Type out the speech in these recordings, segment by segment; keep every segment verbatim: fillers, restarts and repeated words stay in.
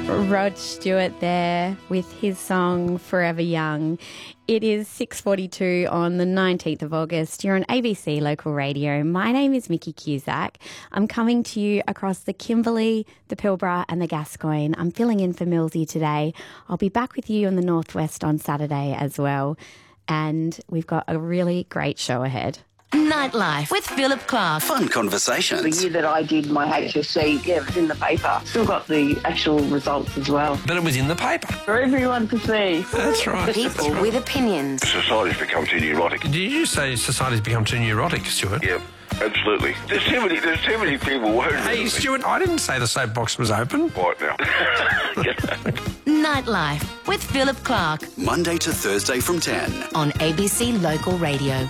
Rod Stewart there with his song Forever Young. It is six forty-two on the nineteenth of August. You're on A B C Local Radio. My name is Mickey Cusack. I'm coming to you across the Kimberley, the Pilbara and the Gascoyne. I'm filling in for Millsy today. I'll be back with you in the Northwest on Saturday as well. And we've got a really great show ahead. Nightlife with Philip Clark. Fun conversations. The year that I did my H S C, yeah, it was in the paper. Still got the actual results as well. But it was in the paper. For everyone to see. That's right. People That's right. with opinions. Society's become too neurotic. Did you say society's become too neurotic, Stuart? Yeah, absolutely. There's too many, there's too many people worried. Hey, Stuart, I didn't say the soapbox was open. Right now. Nightlife with Philip Clark Monday to Thursday from ten. on A B C Local Radio.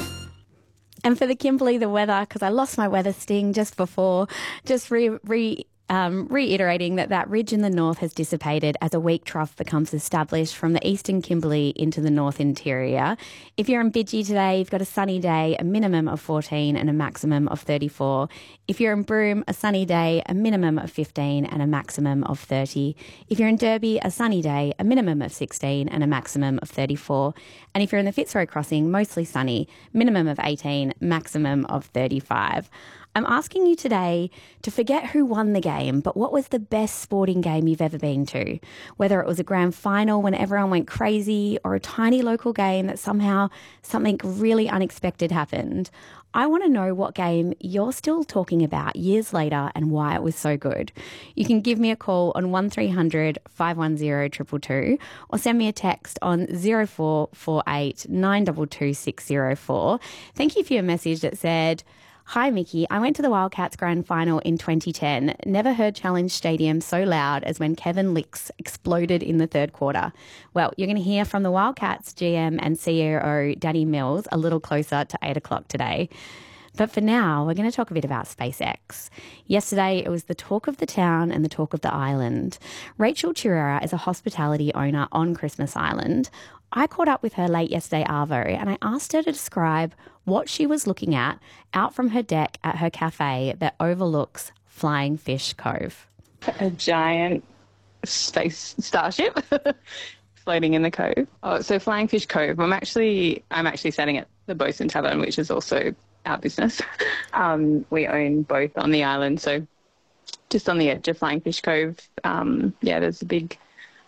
And for the Kimberley, the weather, because I lost my weather sting just before, just re, re um, reiterating that that ridge in the north has dissipated as a weak trough becomes established from the eastern Kimberley into the north interior. If you're in Bidgie today, you've got a sunny day, a minimum of fourteen and a maximum of thirty-four. If you're in Broome, a sunny day, a minimum of fifteen and a maximum of thirty. If you're in Derby, a sunny day, a minimum of sixteen and a maximum of thirty-four. And if you're in the Fitzroy Crossing, mostly sunny, minimum of eighteen, maximum of thirty-five. I'm asking you today to forget who won the game, but what was the best sporting game you've ever been to? Whether it was a grand final when everyone went crazy or a tiny local game that somehow something really unexpected happened. I want to know what game you're still talking about years later and why it was so good. You can give me a call on one three hundred, five one zero, two two two or send me a text on zero four four eight, nine two two, six zero four. Thank you for your message that said, "Hi, Mickey. I went to the Wildcats Grand Final in twenty ten. Never heard Challenge Stadium so loud as when Kevin Licks exploded in the third quarter." Well, you're going to hear from the Wildcats G M and C E O Danny Mills a little closer to eight o'clock today. But for now, we're going to talk a bit about SpaceX. Yesterday, it was the talk of the town and the talk of the island. Rachel Chirera is a hospitality owner on Christmas Island. I caught up with her late yesterday, Arvo, and I asked her to describe what she was looking at out from her deck at her cafe that overlooks Flying Fish Cove. A giant space starship floating in the cove. Oh, so Flying Fish Cove. I'm actually I'm actually sitting at the Bosun Tavern, which is also our business. Um, we own both on the island, so just on the edge of Flying Fish Cove. Um, yeah, there's a big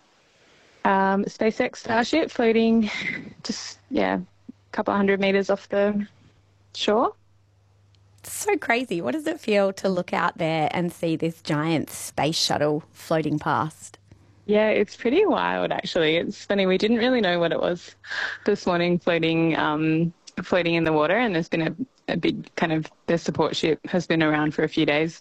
um, SpaceX starship floating just yeah a couple of hundred meters off the shore. It's so crazy. What does it feel to look out there and see this giant space shuttle floating past? Yeah, it's pretty wild, actually. It's funny, we didn't really know what it was this morning floating um, floating in the water, and there's been a, a big kind of, the support ship has been around for a few days.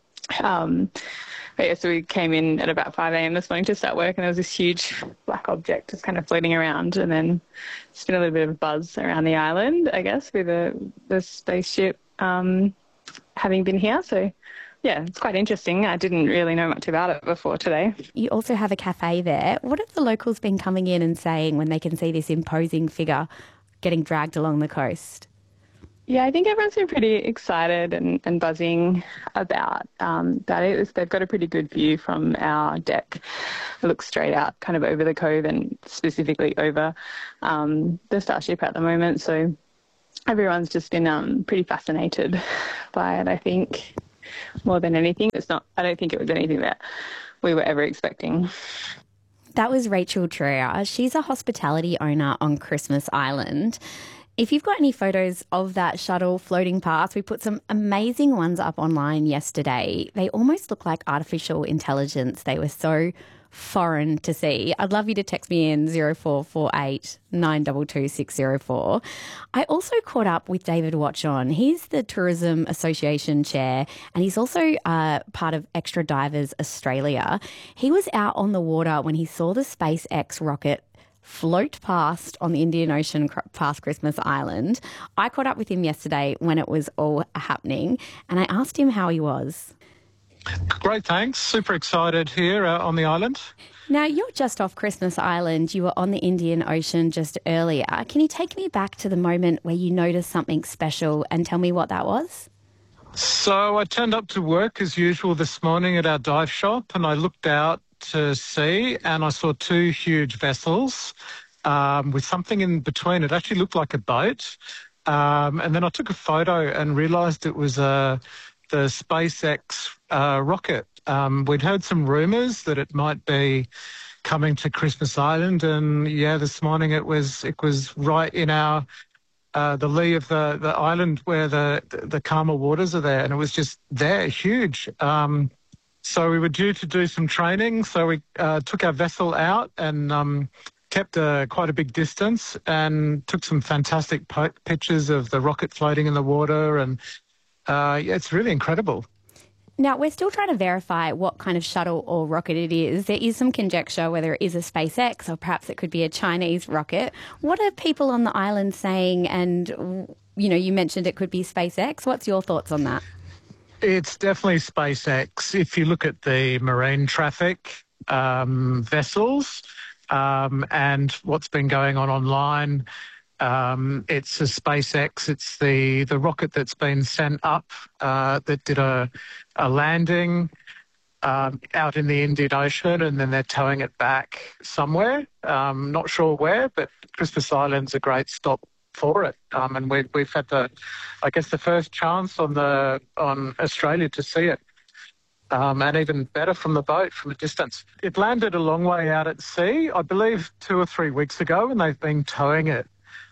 Um, but yeah, so we came in at about five a.m. this morning to start work, and there was this huge black object just kind of floating around, and then it's been a little bit of a buzz around the island, I guess, with the, the spaceship um, having been here. So yeah, it's quite interesting. I didn't really know much about it before today. You also have a cafe there. What have the locals been coming in and saying when they can see this imposing figure getting dragged along the coast? Yeah, I think everyone's been pretty excited and, and buzzing about um, that. It's, they've got a pretty good view from our deck. It looks straight out kind of over the cove and specifically over um, the Starship at the moment. So everyone's just been um, pretty fascinated by it, I think, more than anything. It's not, I don't think it was anything that we were ever expecting. That was Rachel Trier. She's a hospitality owner on Christmas Island. If you've got any photos of that shuttle floating past, we put some amazing ones up online yesterday. They almost look like artificial intelligence. They were so foreign to see. I'd love you to text me in zero four four eight, nine two two, six zero four. I also caught up with David Watchon. He's the Tourism Association chair, and he's also uh, part of Extra Divers Australia. He was out on the water when he saw the SpaceX rocket float past on the Indian Ocean past Christmas Island. I caught up with him yesterday when it was all happening, and I asked him how he was. Great, thanks. Super excited here uh, on the island. Now, you're just off Christmas Island. You were on the Indian Ocean just earlier. Can you take me back to the moment where you noticed something special and tell me what that was? So I turned up to work as usual this morning at our dive shop, and I looked out to sea and I saw two huge vessels um, with something in between. It actually looked like a boat. Um, and then I took a photo and realised it was uh, the SpaceX uh, rocket. Um, we'd heard some rumours that it might be coming to Christmas Island, and yeah, this morning it was it was right in our uh, the lee of the, the island where the, the the calmer waters are there, and it was just there, huge. Um, so we were due to do some training, so we uh, took our vessel out and um, kept a, quite a big distance and took some fantastic po- pictures of the rocket floating in the water, and uh, yeah, it's really incredible. Now, we're still trying to verify what kind of shuttle or rocket it is. There is some conjecture whether it is a SpaceX or perhaps it could be a Chinese rocket. What are people on the island saying? And, you know, you mentioned it could be SpaceX. What's your thoughts on that? It's definitely SpaceX. If you look at the marine traffic um, vessels um, and what's been going on online, Um, it's a SpaceX. It's the, the rocket that's been sent up uh, that did a, a landing um, out in the Indian Ocean, and then they're towing it back somewhere. Um, not sure where, but Christmas Island's a great stop for it. Um, and we, we've had the, I guess, the first chance on the on Australia to see it. Um, and even better from the boat, from a distance. It landed a long way out at sea, I believe two or three weeks ago, and they've been towing it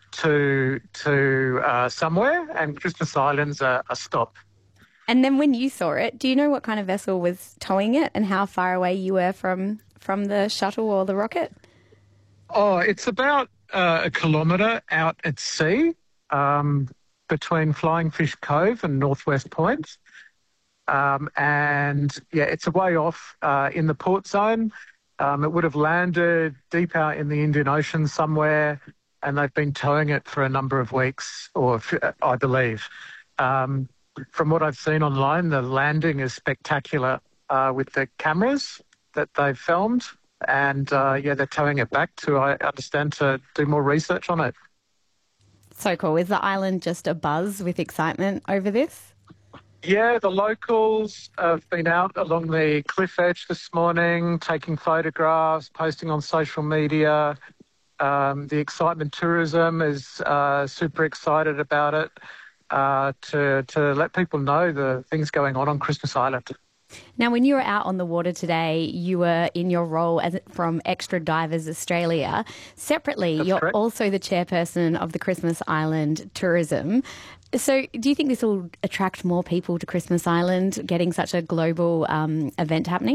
to to uh, somewhere, and Christmas Island's a, a stop. And then when you saw it, do you know what kind of vessel was towing it and how far away you were from, from the shuttle or the rocket? Oh, it's about uh, a kilometre out at sea um, between Flying Fish Cove and Northwest Point. Um, and, yeah, it's a way off uh, in the port zone. Um, it would have landed deep out in the Indian Ocean somewhere, and they've been towing it for a number of weeks, or I believe. Um, from what I've seen online, the landing is spectacular uh, with the cameras that they've filmed. And, uh, yeah, they're towing it back to, I understand, to do more research on it. So cool. Is the island just abuzz with excitement over this? Yeah, the locals have been out along the cliff edge this morning, taking photographs, posting on social media. Um, the excitement tourism is uh, super excited about it uh, to to let people know the things going on on Christmas Island. Now, when you were out on the water today, you were in your role as from Extra Divers Australia. Separately, That's you're correct. also the chairperson of the Christmas Island Tourism. So do you think this will attract more people to Christmas Island, getting such a global um, event happening?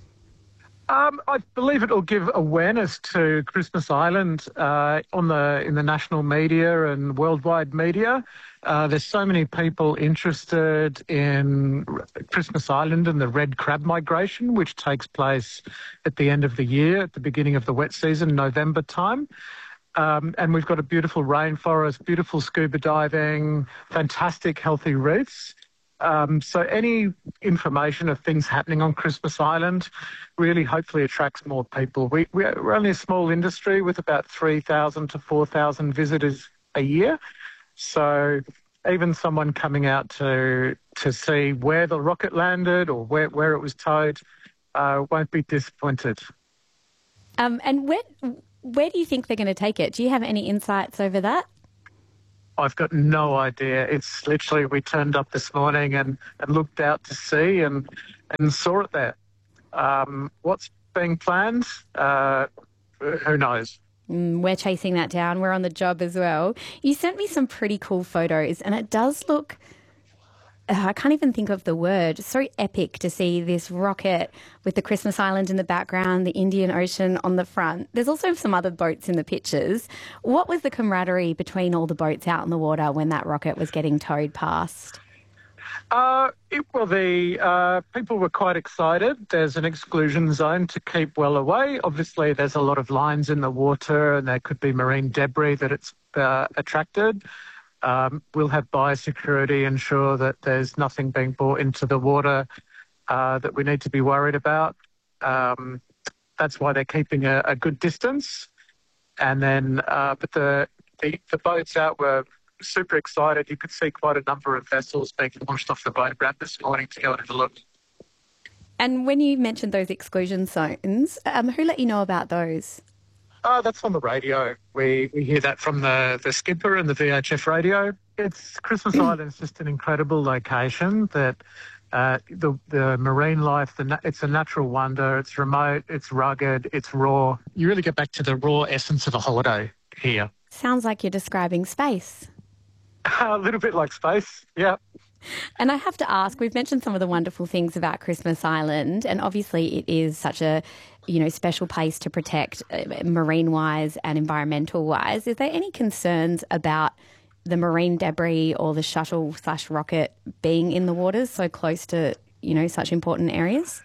Um, I believe it will give awareness to Christmas Island uh, on the in the national media and worldwide media. Uh, there's so many people interested in Christmas Island and the red crab migration, which takes place at the end of the year, at the beginning of the wet season, November time. Um, and we've got a beautiful rainforest, beautiful scuba diving, fantastic healthy reefs. Um, so any information of things happening on Christmas Island really hopefully attracts more people. We, we're only a small industry with about three thousand to four thousand visitors a year. So even someone coming out to to see where the rocket landed or where, where it was towed uh, won't be disappointed. Um, and where, where do you think they're going to take it? Do you have any insights over that? I've got no idea. It's literally we turned up this morning and, and looked out to sea and, and saw it there. Um, what's being planned? Uh, who knows? Mm, we're chasing that down. We're on the job as well. You sent me some pretty cool photos, and it does look, uh, I can't even think of the word, so epic to see this rocket with the Christmas Island in the background, the Indian Ocean on the front. There's also some other boats in the pictures. What was the camaraderie between all the boats out in the water when that rocket was getting towed past? Uh, it, well, the uh, people were quite excited. There's an exclusion zone to keep well away. Obviously, there's a lot of lines in the water and there could be marine debris that it's uh, attracted. Um, we'll have biosecurity ensure that there's nothing being brought into the water uh, that we need to be worried about. Um, that's why they're keeping a, a good distance. And then, uh, but the, the the boats out were super excited. You could see quite a number of vessels being launched off the boat ramp this morning to go and have a look. And when you mentioned those exclusion zones, um, who let you know about those? Oh, that's on the radio. We we hear that from the, the skipper and the V H F radio. It's Christmas Island is just an incredible location that uh, the the marine life, the na- it's a natural wonder. It's remote, it's rugged, it's raw. You really get back to the raw essence of a holiday here. Sounds like you're describing space. A little bit like space, yeah. And I have to ask, we've mentioned some of the wonderful things about Christmas Island, and obviously it is such a, you know, special place to protect uh, marine-wise and environmental-wise. Is there any concerns about the marine debris or the shuttle slash rocket being in the waters so close to, you know, such important areas?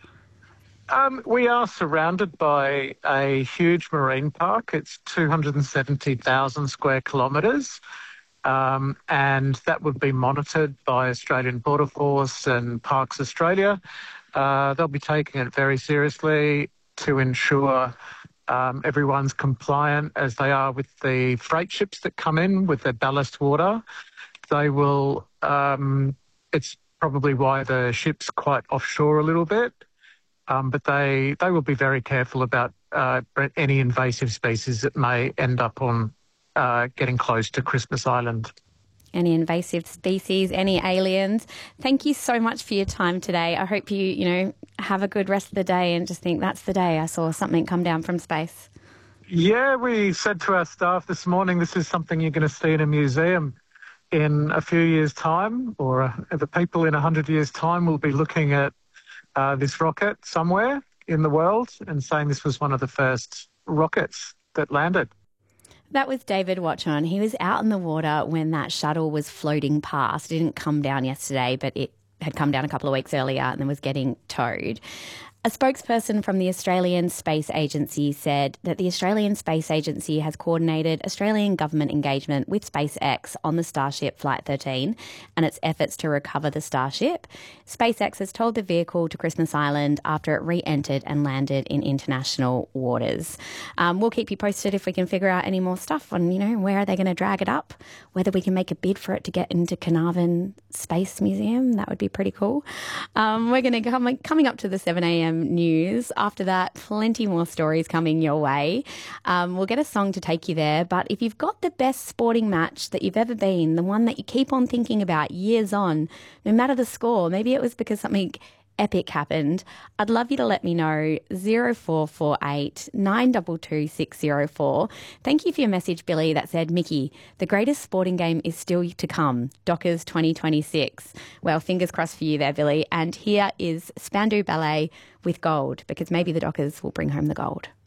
Um, we are surrounded by a huge marine park. It's two hundred seventy thousand square kilometres. Um, and that would be monitored by Australian Border Force and Parks Australia. Uh, they'll be taking it very seriously to ensure um, everyone's compliant as they are with the freight ships that come in with their ballast water. They will, um, it's probably why the ship's quite offshore a little bit, um, but they, they will be very careful about uh, any invasive species that may end up on Uh, getting close to Christmas Island. Any invasive species, any aliens. Thank you so much for your time today. I hope you, you know, have a good rest of the day and just think that's the day I saw something come down from space. Yeah, we said to our staff this morning, this is something you're going to see in a museum in a few years' time, or uh, the people in a hundred years' time will be looking at uh, this rocket somewhere in the world and saying this was one of the first rockets that landed. That was David Watchon. He was out in the water when that shuttle was floating past. It didn't come down yesterday, but it had come down a couple of weeks earlier and then was getting towed. A spokesperson from the Australian Space Agency said that the Australian Space Agency has coordinated Australian government engagement with SpaceX on the Starship Flight thirteen and its efforts to recover the Starship. SpaceX has towed the vehicle to Christmas Island after it re-entered and landed in international waters. Um, we'll keep you posted if we can figure out any more stuff on, you know, where are they going to drag it up, whether we can make a bid for it to get into Carnarvon Space Museum. That would be pretty cool. Um, we're going to come coming up to the seven a.m. news. After that, plenty more stories coming your way. Um, we'll get a song to take you there. But if you've got the best sporting match that you've ever been, the one that you keep on thinking about years on, no matter the score, maybe it was because something epic happened, I'd love you to let me know. zero four four eight nine two two six zero four. Thank you for your message, Billy, that said, Mickey, the greatest sporting game is still to come, Dockers twenty twenty-six. Well, fingers crossed for you there, Billy. And here is Spandau Ballet with Gold, because maybe the Dockers will bring home the gold.